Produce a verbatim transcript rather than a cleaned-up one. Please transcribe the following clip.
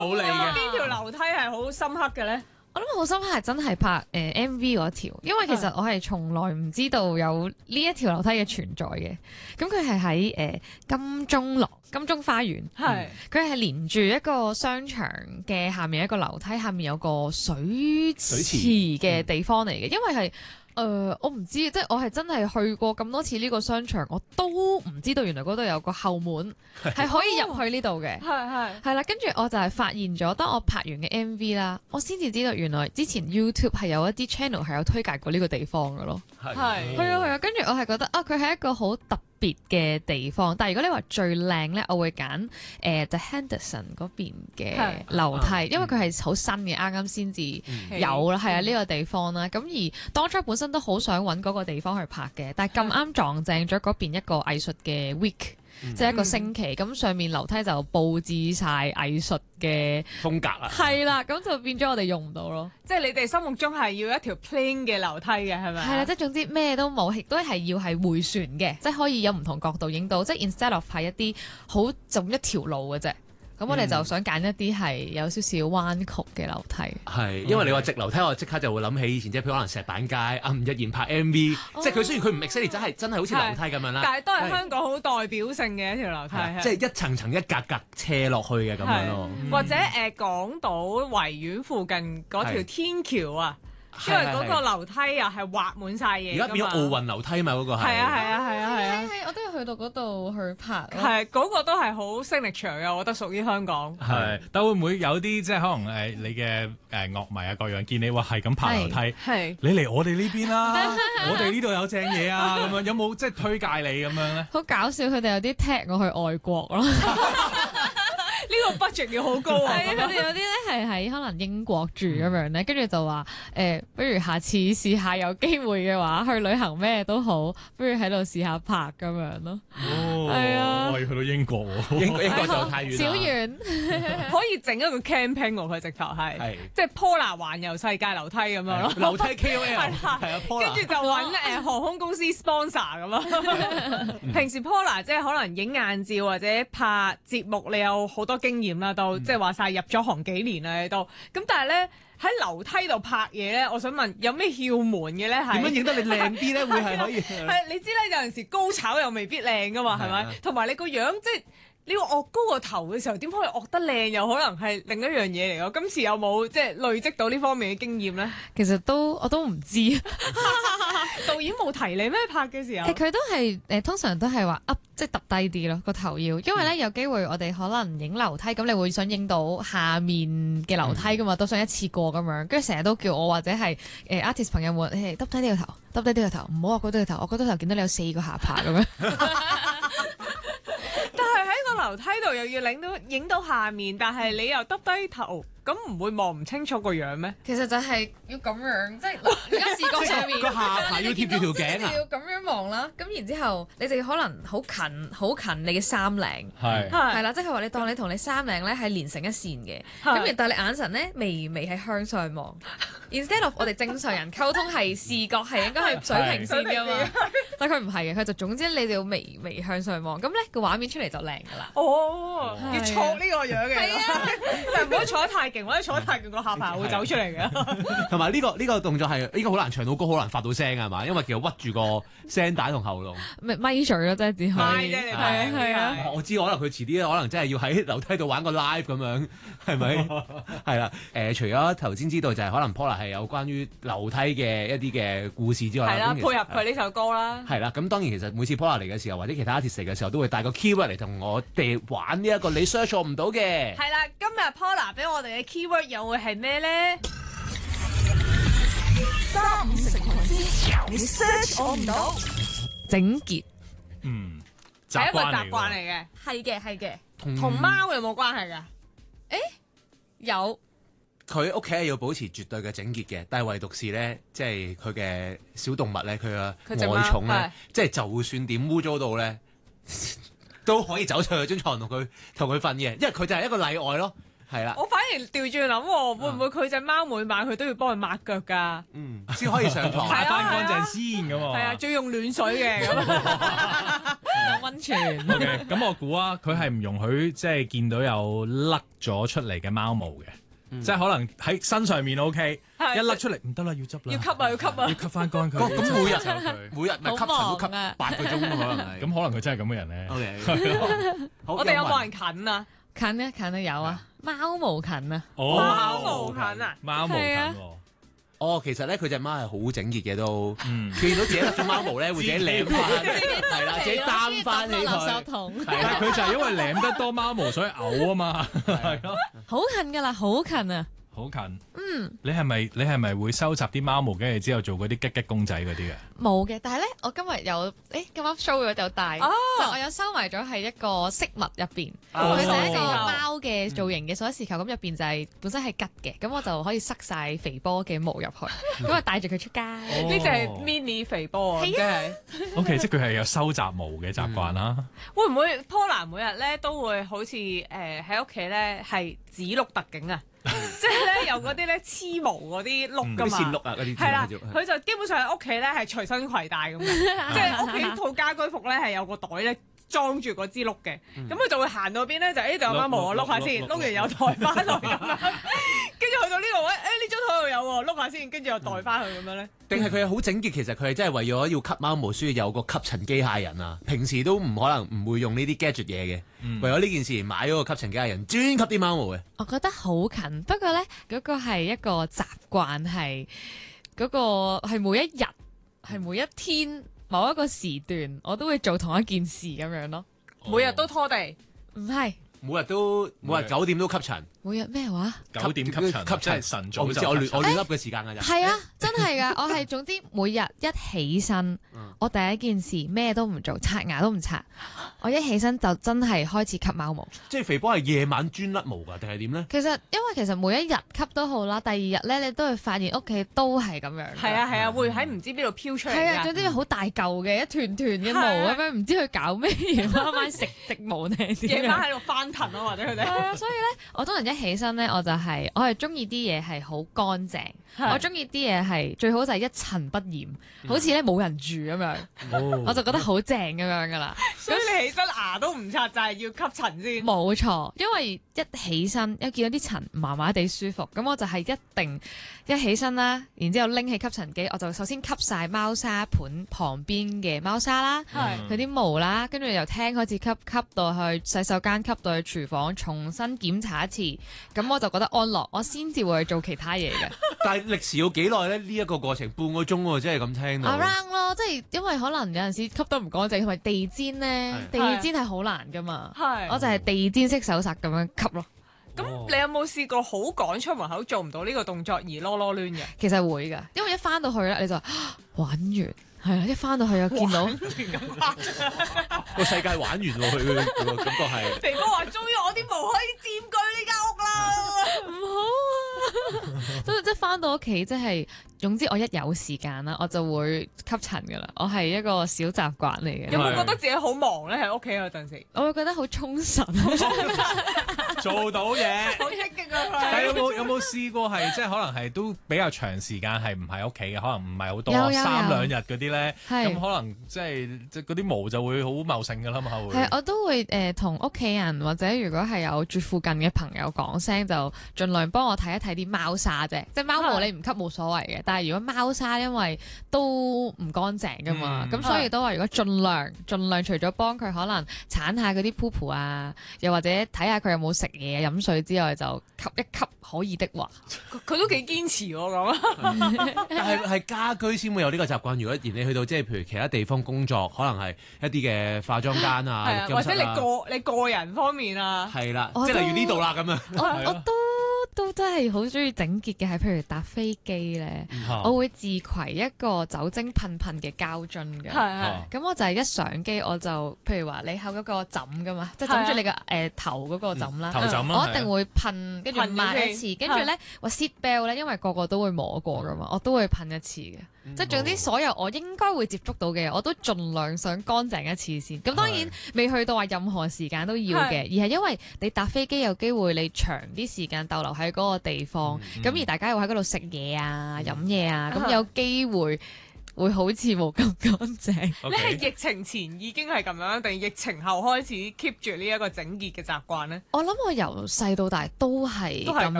冇理嘅。 邊條樓梯係好深刻嘅咧？ 我諗好深刻係真係拍誒、呃、M V 嗰條，因為其實我係從來唔知道有呢一條樓梯嘅存在嘅。咁佢係喺誒金鐘廊、金鐘花園， 係佢係連住一個商場嘅下面一個樓梯，下面有個水池嘅地方嚟嘅。因為係誒、呃、我唔知，即係我係真係去過咁多次呢個商場，我都唔知道原來嗰度有個後門係可以入去呢度嘅。 係係係啦，跟住我就係發現咗，當我拍完嘅 M V 啦，我先至知道原來之前 YouTube 係有一啲 channel 係有推介過呢個地方嘅咯。 係係啊係啊，跟住我係覺得啊，佢係一個好特別嘅地方。但係如果你話最靚咧，我會揀誒 The Henderson 嗰邊嘅樓梯， 係因為佢係好新嘅，啱啱先至有啦。係啊，呢個地方啦。咁而當初本身都好想揾嗰個地方去拍嘅，但係咁啱撞正咗嗰邊一個藝術嘅 week。即係一個星期，咁、嗯、上面樓梯就佈置晒藝術嘅風格啊， 係啦，咁就變咗我哋用唔到咯。 即係你哋心目中係要一條 plain 嘅樓梯嘅係咪？ 係啦，即係總之咩都冇，亦都係要係迴旋嘅，即係可以有唔同角度影到，即係 instead of 係一啲好就一條路嘅啫。咁我哋就想揀一啲係有少少彎曲嘅樓梯。 係，因為你話直樓梯，我即刻就會諗起以前即係譬如可能石板街啊，吳日賢拍 M V，、哦、即係佢雖然佢唔 exactly 真係真係好似樓梯咁樣啦， 但係都係香港好代表性嘅一條樓梯， 即係一層層一格格斜落去嘅咁樣咯。 或者誒、呃、港島維園附近嗰條天橋啊。因為嗰個樓梯又係畫滿晒嘢， 而家變咗奧運樓梯嘛，嗰、那個係。 係啊係啊係啊係啊！ 我都要去到嗰度去拍。 係嗰、那個都係好 signature 嘅，我覺得屬於香港。 係，但會唔會有啲即係可能誒你嘅誒樂迷啊各樣見你話係咁爬樓梯，係你嚟我哋呢邊啦，我哋呢度有正嘢啊咁樣，有冇即係推介你咁樣咧？ 好搞笑，佢哋有啲踢我去外國咯。 呢個 budget 要好高啊！ 係啊，佢哋有啲咧係喺可能英國住咁樣咧，跟住就話誒，不如下次試下有機會嘅話去旅行咩都好，不如喺度試下拍咁樣咯。 哦， 係啊， 我要去到英國喎， 英國英國就太遠啦。 小遠可以整一個 camping 喎，佢直頭係，即係 Polar 環遊世界樓梯咁樣咯。 樓梯 K O L 係啊 ，Polar 跟住就揾誒航空公司 sponsor 咁咯。平時 Polar 即係可能影硬照或者拍節目，你有好多經驗啦，都、嗯、即係話晒入咗行幾年啦，你都咁。但係咧喺樓梯度拍嘢咧，我想問有咩竅門嘅咧？係點樣影得你靚啲咧？會係可以係你知咧，有陣時高炒又未必靚噶嘛，係咪？同埋你個樣即係你要惡高個頭嘅時候，點可以惡得靚？又可能係另一樣嘢嚟咯。今次有冇即係累積到呢方面嘅經驗咧？ 其實都我都唔知， 導演冇提你咩拍嘅時候？ 佢都係誒，通常都係話 up 即係揼低啲咯個頭要，因為咧有機會我哋可能影樓梯，咁你會想影到下面嘅樓梯噶嘛，都想一次過咁樣，跟住成日都叫我或者係誒 artist 朋友們誒揼低啲個頭，揼低啲個頭，唔好話嗰對個頭，我嗰對頭見到你有四個下巴咁樣。 但係喺個樓梯度又要影到影到下面，但係你又耷低頭，咁唔會望唔清楚個樣咩？ 其實就係要咁樣，即係而家視覺上面個下巴要貼住條頸啊！ 要咁樣望啦，咁然之後你就可能好近好近你嘅衫領， 係係啦，即係話你當你同你衫領咧係連成一線嘅，咁但係你眼神咧微微係向上望。Instead of 我哋正常人溝通係視覺係應該係水平線㗎嘛，但佢唔係嘅，佢就總之你就要微微向上望，咁咧個畫面出嚟就靚㗎啦。 哦，要錯呢個樣嘅， 係啊， 但唔好坐得太勁，或者坐得太勁個下巴會走出嚟嘅。 同埋呢個呢個動作係呢個好難唱到歌，好難發到聲㗎係嘛？因為其實屈住個聲帶同喉嚨， 咪咪嘴咯，真係只可以。 係啊係啊， 我知可能佢遲啲可能真係要喺樓梯度玩個 live 咁樣，係咪？係啦，誒，除咗頭先知道就係可能 Paula 係有關於樓梯嘅一啲嘅故事之外， 係啦，配合佢呢首歌啦。 係啦，咁當然其實每次 Paula 嚟嘅時候，或者其他 artist 嚟嘅時候，都會帶個 keyword 嚟同我哋玩呢一個你 search 我唔到嘅。 係啦，今日 Paula 俾我哋嘅 keyword 又會係咩咧？三五成群之你 search 我唔到。 整潔， 嗯， 係一個習慣嚟嘅， 係嘅係嘅， 同貓有冇關係㗎？ 誒有。 佢屋企係要保持絕對嘅整潔嘅，但係唯獨是咧，即係佢嘅小動物咧，佢嘅愛寵咧，即係就算點污糟到咧，都可以走上去張床同佢同佢瞓嘅，因為佢就係一個例外咯。 係啦。 我反而調轉諗喎，會唔會佢只貓每晚佢都要幫佢抹腳㗎？ 嗯，先可以上床。 排翻乾淨先咁喎。 係啊，仲要用暖水嘅咁。 溫泉。 OK，咁我估啊，佢係唔容許即係見到有甩咗出嚟嘅貓毛嘅。即係可能喺身上面 OK，一甩出嚟唔得啦，要執啦， 要吸啊，要吸啊， 要吸翻乾佢。 咁每日佢， 每日咪吸塵都吸八個鐘可能係。 咁可能佢真係咁嘅人咧。 OK， 我哋有冇人近啊？ 近啊，近啊，有啊，貓毛近啊。 貓毛近啊， 貓毛近喎。 哦，其實咧佢隻貓係好整潔嘅都，見到自己甩咗貓毛咧，會自己舐翻，係啦，自己擔翻起佢。 垃圾桶。 但係佢就係因為舐得多貓毛，所以嘔啊嘛，係咯。 好近㗎啦，好近啊！ 好近， 嗯， 你係咪你係咪會收集啲貓毛，跟住之後做嗰啲吉吉公仔嗰啲嘅？ 冇嘅，但係咧，我今日有誒咁啱 show 咗就帶，就我有收埋咗係一個飾物入邊，佢就係一個貓嘅造型嘅鎖匙扣，咁入邊就係本身係吉嘅，咁我就可以塞晒肥波嘅毛入去，咁啊帶住佢出街。 呢隻係 mini 肥波啊，真係。 OK，即係佢係有收集毛嘅習慣啦。 會唔會 Paula 每日咧都會好似誒喺屋企咧係指鹿特警啊？即係咧有嗰啲咧黐毛嗰啲碌噶嘛， 線碌啊嗰啲， 係啦，佢就基本上喺屋企咧係隨身攜帶咁嘅，即係屋企套家居服咧係有個袋咧裝住嗰支碌嘅，咁佢就會行到邊咧就誒度有貓毛我碌下先，碌完又袋翻落咁樣，跟住去到呢個位誒呢張台度有喎，碌下先，跟住又袋翻去咁樣咧。 定係佢係好整潔，其實佢係真係為咗要吸貓毛，需要有個吸塵機械人啊！平時都唔可能唔會用呢啲 gadget 嘢嘅，嗯、為咗呢件事買咗個吸塵機械人，專吸啲貓毛嘅。 我覺得好近，不過咧嗰、嗰個係一個習慣，係嗰、嗰個係每一日，係每一天某一個時段，我都會做同一件事咁樣咯。 哦、每日都拖地， 唔係每日都每日九點都吸塵。 每日咩話？ 九點吸塵，吸塵晨早就。 我亂我亂噏嘅時間㗎咋。 係啊，真係㗎！我係總之每日一起身，我第一件事咩都唔做，刷牙都唔刷，我一起身就真係開始吸貓毛。 即係肥波係夜晚專甩毛㗎，定係點咧？ 其實因為其實每一日吸都好啦，第二日咧你都會發現屋企都係咁樣。 係啊係啊，會喺唔知邊度飄出嚟。 係啊，總之好大嚿嘅一團團嘅毛咁樣，唔知佢搞咩嘢，晚晚食植毛定係點？ 夜晚喺度翻騰啊，或者佢哋。 係啊，所以咧，我當人一起身咧，我就係、是、我係中意啲嘢係好乾淨，是我中意啲嘢係最好就係一塵不染，嗯、好似咧冇人住咁樣，哦、我就覺得好正咁樣噶啦。 所以你起身牙都唔刷，就係、是、要吸塵先。 冇錯，因為一起身一見到啲塵麻麻地舒服，咁我就係一定一起身啦，然之後拎起吸塵機，我就首先吸晒貓砂盤旁邊嘅貓砂啦，佢啲、嗯、毛啦，跟住由廳開始吸，吸到去洗手間，吸到去廚房，重新檢查一次，咁我就覺得安樂，我先至會去做其他嘢嘅。 但係歷時要幾耐咧？呢、這、一個過程半個鐘喎，即係咁聽到。 around 咯，即係因為可能有陣時吸得唔乾淨，同埋地氈咧， 是地氈係好難噶嘛。係是， 我就係地氈式手殺咁樣吸咯。 咁、哦、你有冇試過好趕出門口做唔到呢個動作而囉囉攣嘅？ 其實會㗎，因為一翻到去咧你就玩完，係啊，一翻到去又見到個世界玩完喎，佢個感覺係。 肥哥話：終於我啲毛可以佔據呢間屋啦， 唔好啊！即係翻到屋企，即係總之我一有時間啦，我就會吸塵㗎啦。我係一個小習慣嚟嘅。 有冇覺得自己好忙咧？喺屋企嗰陣時， 我會覺得好充實。 做到嘢， 好積極啊！ 但係有冇有冇試過係即係可能係都比較長時間係唔喺屋企嘅，可能唔係好多三兩日嗰啲咧，咁可能即係即係嗰啲毛就會好茂盛㗎啦嘛，會。係，我都會誒同屋企人或者如果係有住附近嘅朋友講聲，就盡量幫我睇一睇啲貓砂啫。即係貓毛你唔吸冇所謂嘅，但係如果貓砂因為都唔乾淨㗎嘛，咁、嗯、所以都話如果盡量盡量除咗幫佢可能鏟下嗰啲 poop 啊，又或者睇下佢有冇食嘢飲水之外，就吸一吸可以的話， 佢都幾堅持喎咁。 但係係家居先會有呢個習慣。如果而你去到即係譬如其他地方工作，可能係一啲嘅化妝間啊， 啊或者你個你個人方面啊， 係啦，即係例如呢度啦咁樣。 我我都都真係好中意整潔嘅，係譬如搭飛機咧，嗯、我會自攜一個酒精噴噴嘅膠樽嘅。係係。咁我就係一上機我就譬如話你後嗰個枕噶嘛，即係枕住你嘅誒頭嗰個枕啦。頭枕啦。我一定會噴，跟住抹一次，跟住咧我 seat belt 咧，因為個個都會摸過噶嘛，我都會噴一次嘅。 即係總之所有我應該會接觸到嘅，我都盡量想乾淨一次先。咁當然未去到話任何時間都要嘅，而係因為你搭飛機有機會你長啲時間逗留喺嗰個地方，咁、嗯、而大家又喺嗰度食嘢啊、飲嘢啊，咁有機會會好似冇咁乾淨。 你係疫情前已經係咁樣，定疫情後開始 keep 住呢一個整潔嘅習慣呢？ 我諗我由細到大都係咁樣